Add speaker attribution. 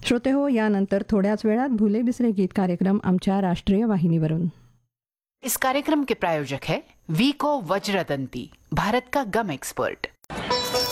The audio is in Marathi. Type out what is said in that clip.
Speaker 1: श्रोते हो, यानंतर थोड्याच वेळात भूले बिसरे गीत कार्यक्रम आमच्या राष्ट्रीय वाहिनीवरून.
Speaker 2: इस कार्यक्रम के प्रायोजक है वीको वज्रदंती, भारत का गम एक्सपर्ट.